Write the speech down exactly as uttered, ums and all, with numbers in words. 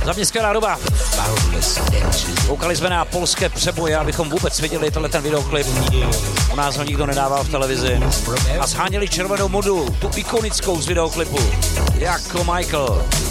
Za mě skvělá doba. Koukali jsme na polské přeboje, abychom vůbec viděli tenhle ten videoklip. U nás ho nikdo nedával v televizi. A sháněli červenou modu, tu ikonickou z videoklipu. Jako Michael.